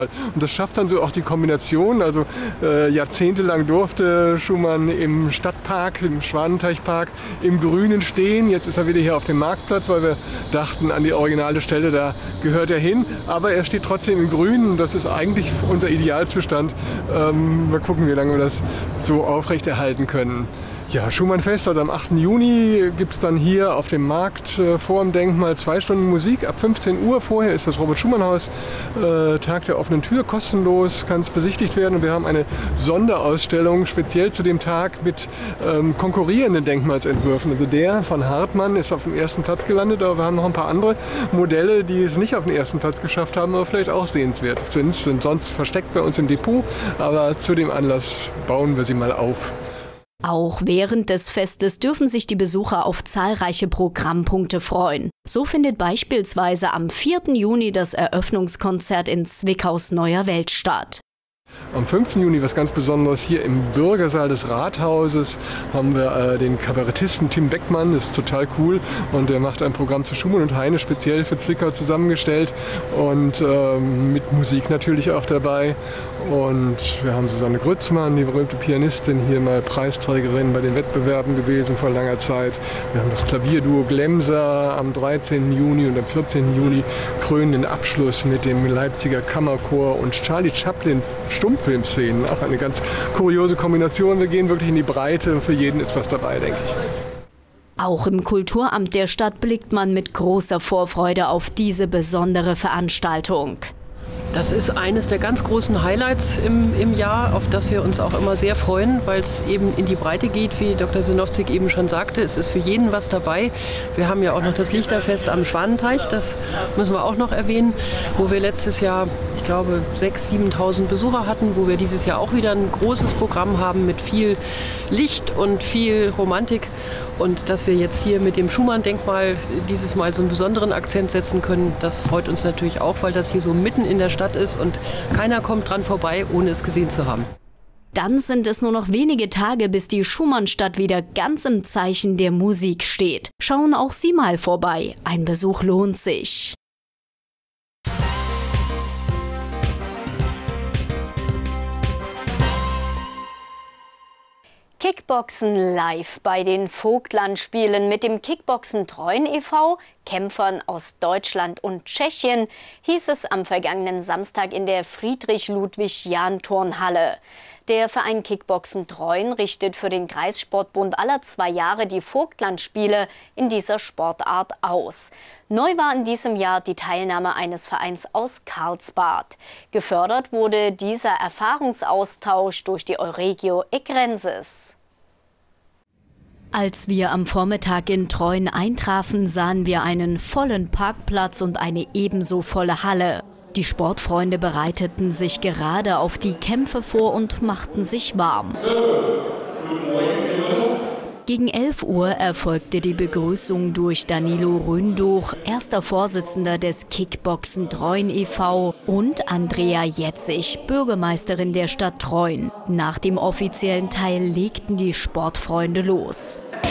Und das schafft dann so auch die Kombination. Also jahrzehntelang durfte Schumann im Stadtpark, im Schwanenteichpark, im Grünen stehen. Jetzt ist er wieder hier auf dem Marktplatz, weil wir dachten, an die originale Stelle, da gehört er hin. Aber er steht trotzdem im Grünen. Das ist eigentlich unser Idealzustand. Mal gucken, wie lange wir das so aufrechterhalten können. Ja, Schumann-Fest, also am 8. Juni gibt es dann hier auf dem Markt vor dem Denkmal 2 Stunden Musik ab 15 Uhr. Vorher ist das Robert-Schumann-Haus, Tag der offenen Tür, kostenlos, kann es besichtigt werden. Und wir haben eine Sonderausstellung speziell zu dem Tag mit konkurrierenden Denkmalsentwürfen. Also der von Hartmann ist auf dem ersten Platz gelandet, aber wir haben noch ein paar andere Modelle, die es nicht auf den ersten Platz geschafft haben, aber vielleicht auch sehenswert sind sonst versteckt bei uns im Depot. Aber zu dem Anlass bauen wir sie mal auf. Auch während des Festes dürfen sich die Besucher auf zahlreiche Programmpunkte freuen. So findet beispielsweise am 4. Juni das Eröffnungskonzert in Zwickaus Neuer Welt statt. Am 5. Juni was ganz Besonderes hier im Bürgersaal des Rathauses haben wir den Kabarettisten Tim Beckmann, das ist total cool und der macht ein Programm zu Schumann und Heine speziell für Zwickau zusammengestellt und mit Musik natürlich auch dabei. Und wir haben Susanne Grützmann, die berühmte Pianistin, hier mal Preisträgerin bei den Wettbewerben gewesen vor langer Zeit. Wir haben das Klavierduo Glemser am 13. Juni und am 14. Juli krönenden Abschluss mit dem Leipziger Kammerchor und Charlie Chaplin Stummfilmszenen. Auch eine ganz kuriose Kombination. Wir gehen wirklich in die Breite. Für jeden ist was dabei, denke ich. Auch im Kulturamt der Stadt blickt man mit großer Vorfreude auf diese besondere Veranstaltung. Das ist eines der ganz großen Highlights im Jahr, auf das wir uns auch immer sehr freuen, weil es eben in die Breite geht, wie Dr. Sinowczyk eben schon sagte. Es ist für jeden was dabei. Wir haben ja auch noch das Lichterfest am Schwanenteich, das müssen wir auch noch erwähnen, wo wir letztes Jahr, ich glaube, 6.000, 7.000 Besucher hatten, wo wir dieses Jahr auch wieder ein großes Programm haben mit viel Licht und viel Romantik. Und dass wir jetzt hier mit dem Schumann-Denkmal dieses Mal so einen besonderen Akzent setzen können, das freut uns natürlich auch, weil das hier so mitten in der Stadt ist und keiner kommt dran vorbei, ohne es gesehen zu haben. Dann sind es nur noch wenige Tage, bis die Schumannstadt wieder ganz im Zeichen der Musik steht. Schauen auch Sie mal vorbei. Ein Besuch lohnt sich. Kickboxen live bei den Vogtlandspielen mit dem Kickboxen Treuen e.V., Kämpfern aus Deutschland und Tschechien, hieß es am vergangenen Samstag in der Friedrich-Ludwig-Jahn-Turnhalle. Der Verein Kickboxen Treuen richtet für den Kreissportbund aller 2 Jahre die Vogtlandspiele in dieser Sportart aus. Neu war in diesem Jahr die Teilnahme eines Vereins aus Karlsbad. Gefördert wurde dieser Erfahrungsaustausch durch die Euregio Egrenses. Als wir am Vormittag in Treuen eintrafen, sahen wir einen vollen Parkplatz und eine ebenso volle Halle. Die Sportfreunde bereiteten sich gerade auf die Kämpfe vor und machten sich warm. Gegen 11 Uhr erfolgte die Begrüßung durch Danilo Ründoch, erster Vorsitzender des Kickboxen Treuen e.V. und Andrea Jetzig, Bürgermeisterin der Stadt Treuen. Nach dem offiziellen Teil legten die Sportfreunde los.